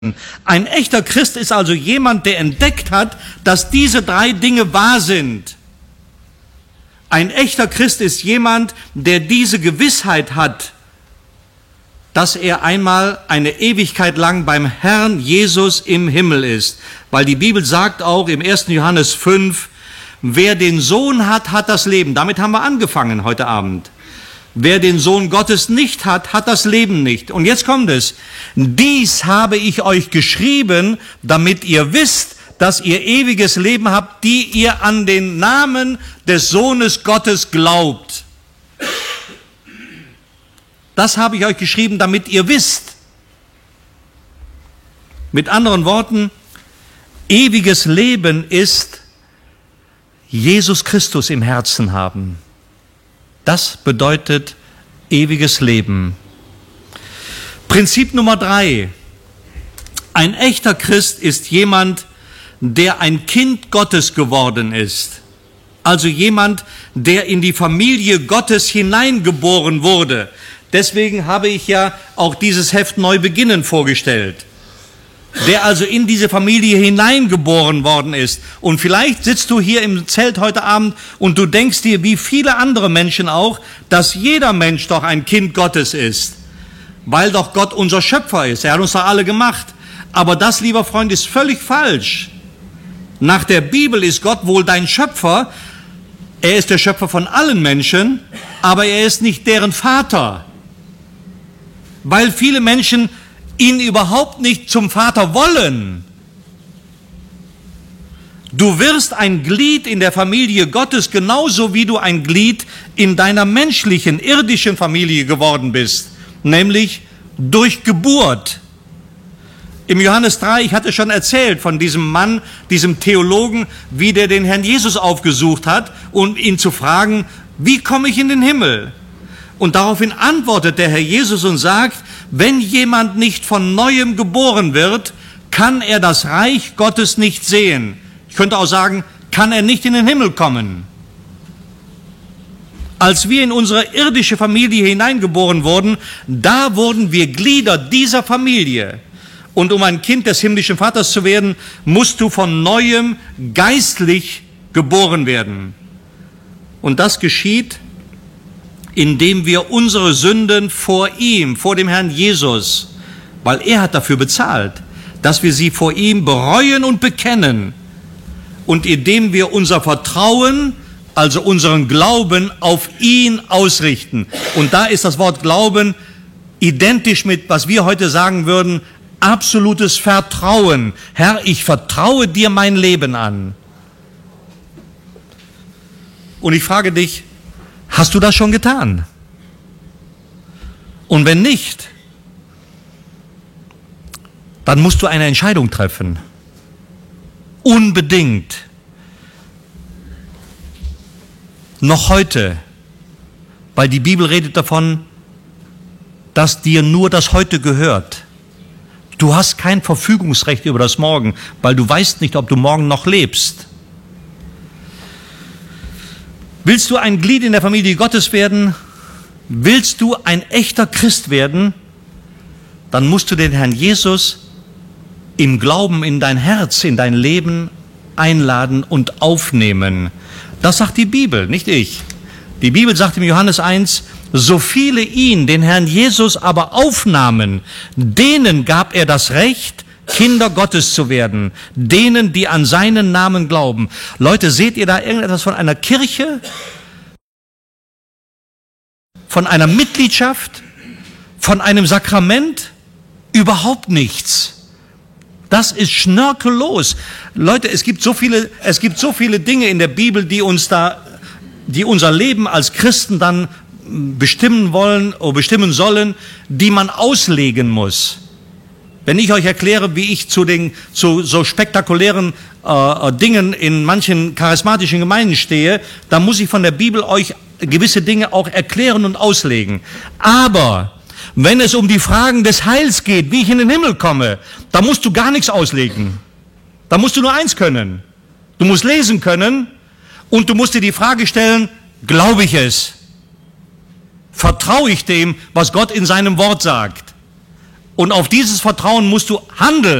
Ein echter Christ ist also jemand, der entdeckt hat, dass diese drei Dinge wahr sind. Ein echter Christ ist jemand, der diese Gewissheit hat, dass er einmal eine Ewigkeit lang beim Herrn Jesus im Himmel ist. Weil die Bibel sagt auch im 1. Johannes 5, wer den Sohn hat, hat das Leben. Damit haben wir angefangen heute Abend. Wer den Sohn Gottes nicht hat, hat das Leben nicht. Und jetzt kommt es. Dies habe ich euch geschrieben, damit ihr wisst, dass ihr ewiges Leben habt, die ihr an den Namen des Sohnes Gottes glaubt. Das habe ich euch geschrieben, damit ihr wisst. Mit anderen Worten, ewiges Leben ist Jesus Christus im Herzen haben. Das bedeutet ewiges Leben. Prinzip Nummer 3. Ein echter Christ ist jemand, der ein Kind Gottes geworden ist. Also jemand, der in die Familie Gottes hineingeboren wurde. Deswegen habe ich ja auch dieses Heft Neubeginnen vorgestellt. Der also in diese Familie hineingeboren worden ist. Und vielleicht sitzt du hier im Zelt heute Abend und du denkst dir, wie viele andere Menschen auch, dass jeder Mensch doch ein Kind Gottes ist. Weil doch Gott unser Schöpfer ist. Er hat uns doch alle gemacht. Aber das, lieber Freund, ist völlig falsch. Nach der Bibel ist Gott wohl dein Schöpfer. Er ist der Schöpfer von allen Menschen, aber er ist nicht deren Vater. Weil viele Menschen ihn überhaupt nicht zum Vater wollen. Du wirst ein Glied in der Familie Gottes, genauso wie du ein Glied in deiner menschlichen, irdischen Familie geworden bist, nämlich durch Geburt. Im Johannes 3, ich hatte schon erzählt von diesem Mann, diesem Theologen, wie der den Herrn Jesus aufgesucht hat, um ihn zu fragen, wie komme ich in den Himmel? Und daraufhin antwortet der Herr Jesus und sagt, wenn jemand nicht von Neuem geboren wird, kann er das Reich Gottes nicht sehen. Ich könnte auch sagen, kann er nicht in den Himmel kommen. Als wir in unsere irdische Familie hineingeboren wurden, da wurden wir Glieder dieser Familie. Und um ein Kind des himmlischen Vaters zu werden, musst du von Neuem geistlich geboren werden. Und das geschieht, indem wir unsere Sünden vor ihm, vor dem Herrn Jesus, weil er hat dafür bezahlt, dass wir sie vor ihm bereuen und bekennen und indem wir unser Vertrauen, also unseren Glauben auf ihn ausrichten. Und da ist das Wort Glauben identisch mit, was wir heute sagen würden, absolutes Vertrauen. Herr, ich vertraue dir mein Leben an. Und ich frage dich, hast du das schon getan? Und wenn nicht, dann musst du eine Entscheidung treffen. Unbedingt. Noch heute, weil die Bibel redet davon, dass dir nur das Heute gehört. Du hast kein Verfügungsrecht über das Morgen, weil du weißt nicht, ob du morgen noch lebst. Willst du ein Glied in der Familie Gottes werden? Willst du ein echter Christ werden? Dann musst du den Herrn Jesus im Glauben in dein Herz, in dein Leben einladen und aufnehmen. Das sagt die Bibel, nicht ich. Die Bibel sagt im Johannes 1, so viele ihn, den Herrn Jesus, aber aufnahmen, denen gab er das Recht, Kinder Gottes zu werden, denen, die an seinen Namen glauben. Leute, seht ihr da irgendetwas von einer Kirche? Von einer Mitgliedschaft? Von einem Sakrament? Überhaupt nichts. Das ist schnörkellos. Leute, es gibt so viele Dinge in der Bibel, die unser Leben als Christen dann bestimmen wollen oder bestimmen sollen, die man auslegen muss. Wenn ich euch erkläre, wie ich zu so spektakulären Dingen in manchen charismatischen Gemeinden stehe, dann muss ich von der Bibel euch gewisse Dinge auch erklären und auslegen. Aber wenn es um die Fragen des Heils geht, wie ich in den Himmel komme, da musst du gar nichts auslegen. Da musst du nur eins können. Du musst lesen können und du musst dir die Frage stellen, glaube ich es? Vertraue ich dem, was Gott in seinem Wort sagt? Und auf dieses Vertrauen musst du handeln.